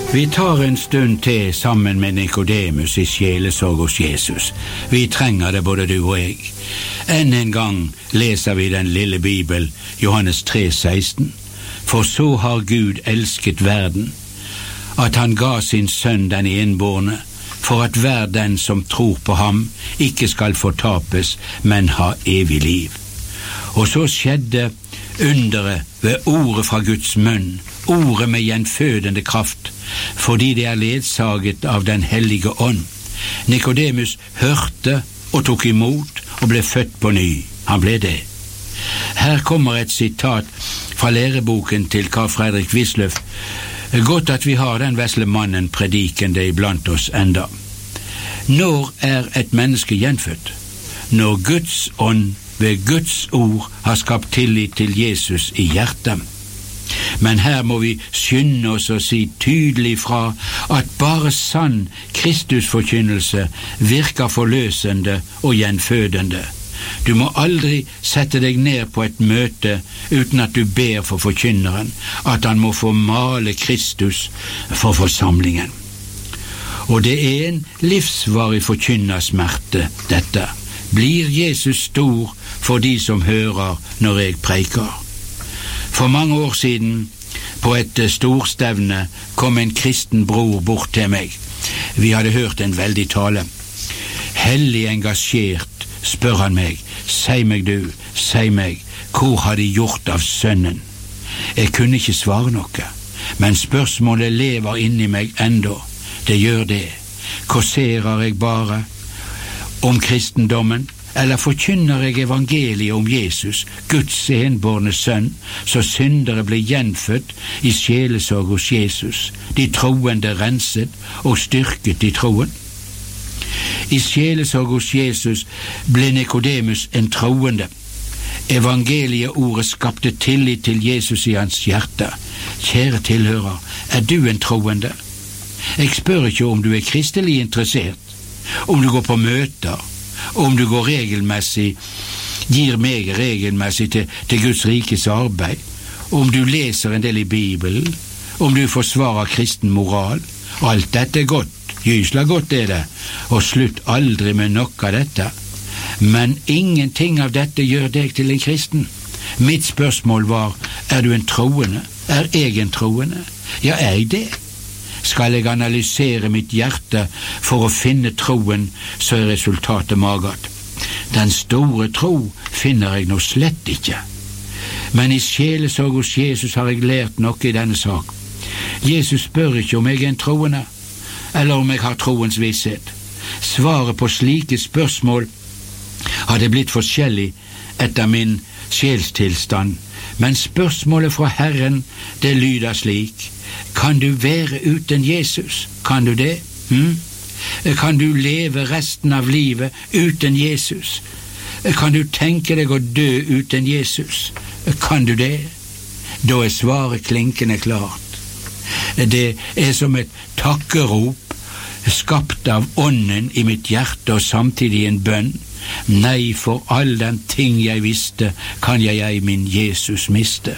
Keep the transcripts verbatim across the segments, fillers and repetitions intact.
Vi tar en stund til sammen med Nikodemus i sjelesorg hos Jesus. Vi trenger det både du og jeg. Enn en gang leser vi den lille Bibel, Johannes tre seksten. For så har Gud elsket verden, at han ga sin sønn den innbårne, for at hver den som tror på ham ikke skal fortapes, men ha evig liv. Og så skjedde underet ved ordet fra Guds munn, ordet med gjenfødende kraft, fordi det er ledsaget av den hellige ånd. Nikodemus hørte og tok imot og ble født på ny. Han ble det. Her kommer et sitat fra læreboken til Carl Fredrik Wisløff. Godt at vi har den vesle mannen predikende iblant oss enda. Når er et menneske gjenfødt? Når Guds ånd ved Guds ord har skapt tillit til Jesus i hjertet. Men her må vi skynde oss å si tydelig fra at bare sann Kristusforkynnelse virker forløsende og gjenfødende. Du må aldri sette deg ned på et møte uten at du ber for forkynneren, at han må få male Kristus for forsamlingen. Og det er en livsvarig forkynnersmerte, dette. Blir Jesus stor for de som hører når jeg preiker? For mange år siden, på et storstevne, kom en kristen bror bort til meg. Vi hadde hørt en veldig tale. Hellig engasjert spør han meg, «Si meg du, si meg, hvor har de gjort av sønnen?» Jeg kunne ikke svare noe, men spørsmålet lever inni meg enda. Det gjør det. Kåserer jeg bare om kristendommen, eller forkynner jeg evangeliet om Jesus, Guds enbårne sønn, så syndere blir gjenfødt i sjelesorg hos Jesus, de troende renset og styrket i troen? I sjelesorg hos Jesus ble Nikodemus en troende. Evangelieordet skapte tillit til Jesus i hans hjerte. Kjære tilhører, er du en troende? Jeg spør ikke om du er kristelig interessert, om du går på møter, om du går regelmessig, gir meg regelmessig til, til Guds rikes arbeid, om du leser en del i Bibelen, om du forsvarer kristen moral. Alt dette er godt, gysla godt er det, og slutt aldri med noe av dette. Men ingenting av dette gjør deg til en kristen. Mitt spørsmål var, er du en troende? Er jeg en troende? Ja, er jeg det? Skal jeg analysere mitt hjerte for å finne troen, så er resultatet magert. Den store tro finner jeg nå slett ikke. Men i sjelesorg hos Jesus har jeg lært noe i denne sak. Jesus spør ikke om jeg er en troende, eller om jeg har troens visshet. Svaret på slike spørsmål hadde blitt forskjellig etter min sjelstilstand, men spørsmålet fra Herren, det lyder slik: kan du være uten Jesus? Kan du det? Hm? Kan du leve resten av livet uten Jesus? Kan du tenke deg å dø uten Jesus? Kan du det? Da er svaret klinkende klart. Det er som et takkerop skapt av ånden i mitt hjerte og samtidig en bønn. Nei, for all den ting jeg visste, kan jeg ei min Jesus miste.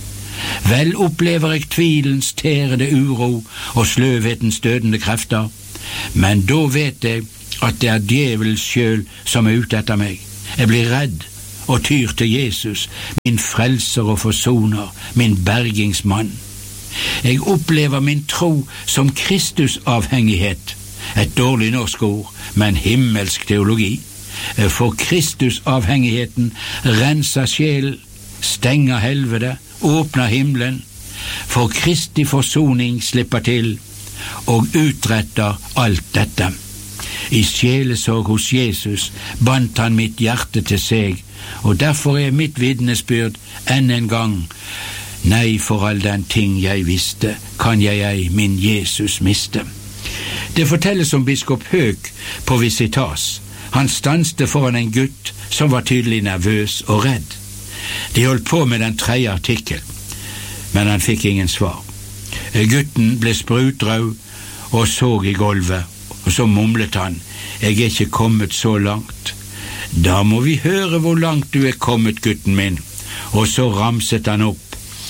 Vel opplever jeg tvilens tærende uro og sløvhetens dødende krefter, men da vet jeg at det er djevelen selv som er ute etter meg. Jeg blir redd og tyr til Jesus, min frelser og forsoner, min bergingsmann. Jeg opplever min tro som Kristusavhengighet, et dårlig norsk ord, men himmelsk teologi. For Kristusavhengigheten renser sjel, stenger helvete, åpner himmelen, for Kristi forsoning slipper til og utretter alt dette. I sjelesorg hos Jesus bandt han mitt hjerte til seg, og derfor er mitt vitnesbyrd enn en gang: nei, for all den ting jeg visste, kan jeg ei min Jesus miste. Det fortelles om biskop Høg på visitas. Han stanste foran en gutt som var tydelig nervøs og redd. De holdt på med den tredje artikkel, men han fikk ingen svar. Gutten ble sprutrød og så i gulvet, og så mumlet han: jeg er ikke kommet så langt. Da må vi høre hvor langt du er kommet, gutten min. Og så ramset han opp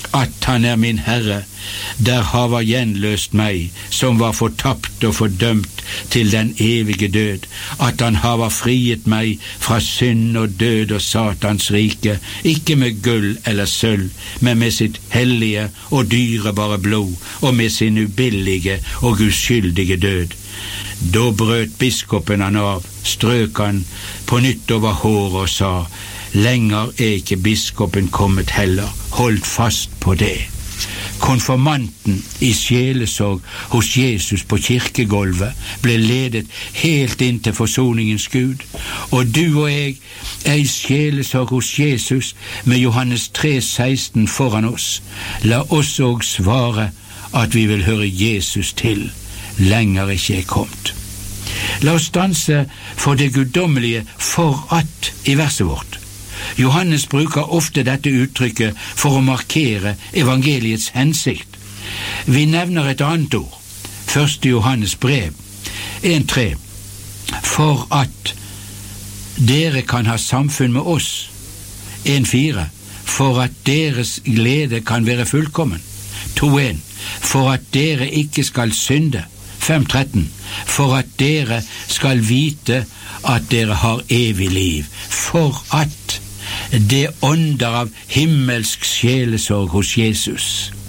at han er min Herre, der hava gjenløst meg, som var fortapt og fordømt til den evige død, at han hava friet meg fra synd og død og Satans rike, ikke med gull eller sølv, men med sitt hellige og dyrebare blod, og med sin ubillige og uskyldige død. Da brøt biskopen han av, strøk han på nytt over håret og sa, lenger er ikke biskopen kommet heller, hold fast på det. Konfirmanten i sjelesorg hos Jesus på kirkegolvet ble ledet helt inn til forsoningens Gud, og du og jeg er i sjelesorg hos Jesus med Johannes tre seksten foran oss. La oss og svare at vi vil høre Jesus til, lenger ikke er kommet. La oss stanse for det guddommelige for at i verset vårt. Johannes bruker ofte dette uttrykket for å markere evangeliets hensikt. Vi nevner et annet ord, første Johannes brev, en tre, for at dere kan ha samfunn med oss, en fire, for at deres glede kan være fullkommen, to en, for at dere ikke skal synde, fem tretten, for at dere skal vite at dere har evig liv, for at det ånder av himmelsk sjelesorg hos Jesus.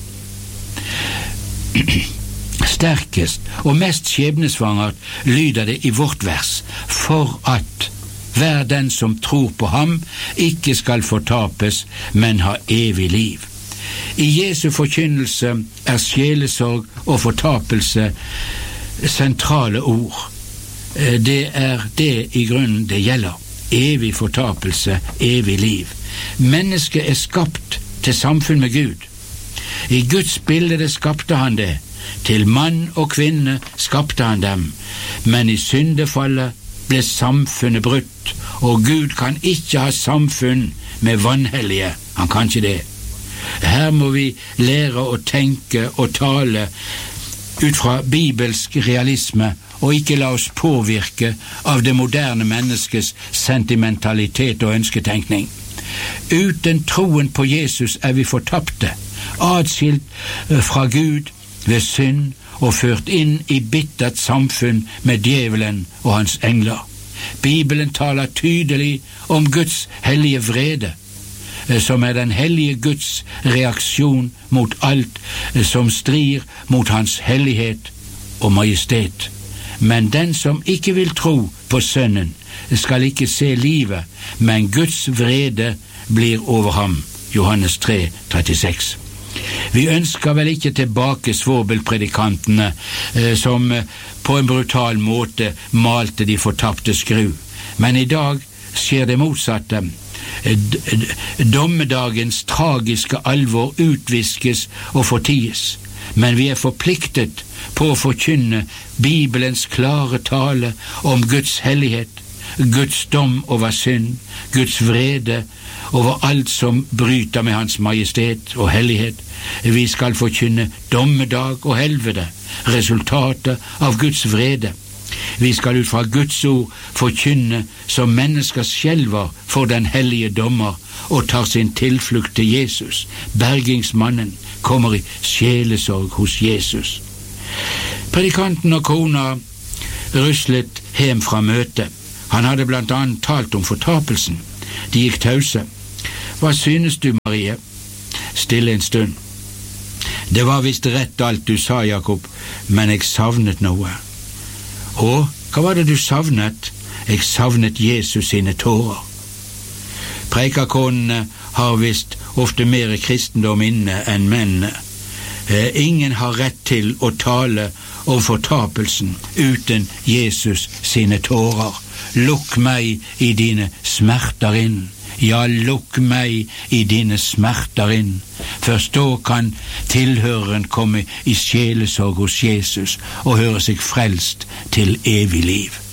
Sterkest og mest skjebnesvangert lyder det i vårt vers, for at hver den som tror på ham ikke skal fortapes, men ha evig liv. I Jesu forkynnelse er sjelesorg og fortapelse sentrale ord. Det er det i grunnen det gjelder. Evig fortapelse, evig liv. Mennesket er skapt til samfunn med Gud. I Guds bilde skapte han det. Til mann og kvinne skapte han dem. Men i syndefallet ble samfunnet brutt, og Gud kan ikke ha samfunn med vanhellige. Han kan ikke det. Her må vi lære å tenke og tale ut fra bibelsk realisme, og ikke la oss påvirke av det moderne menneskets sentimentalitet og ønsketenkning. Uten troen på Jesus er vi fortapte, adskilt fra Gud ved synd og ført inn i bittert samfunn med djevelen og hans engler. Bibelen taler tydelig om Guds hellige vrede, som er den hellige Guds reaksjon mot alt som strir mot hans hellighet og majestet. Men den som ikke vil tro på Sønnen, skal ikke se livet, men Guds vrede blir over ham. Johannes tre trettiseks. Vi ønsker vel ikke tilbake svorbelpredikantene eh, som på en brutal måte malte de fortapte skru, men i dag skjer det motsatte. Dommedagens tragiske alvor utviskes og forties, men vi er forpliktet på å forkynne Bibelens klare tale om Guds hellighet, Guds dom over synd, Guds vrede over alt som bryter med hans majestet og hellighet. Vi skal forkynne dommedag og helvete, resultatet av Guds vrede. Vi skal ut fra Guds ord forkynne som mennesker skjelver for den hellige dommer og tar sin tilflukt til Jesus. Bergingsmannen kommer i sjelesorg hos Jesus. Predikanten og kona ruslet hjem fra møtet. Han hadde blant annet talt om fortapelsen. De gikk tause. Hva synes du, Marie? Stille en stund. Det var visst rett alt du sa, Jakob, men jeg savnet noe. Og hva var det du savnet? Jeg savnet Jesus sine tårer. Preikakonene har visst ofte mer kristendom inne enn mennene. Eh, ingen har rett til å tale om fortapelsen uten Jesus sine tårer. Lukk meg i dine smerter inn. Ja, lukk meg i dine smerter inn. Først da kan tilhøreren komme i sjelesorg hos Jesus og høre seg frelst til evig liv.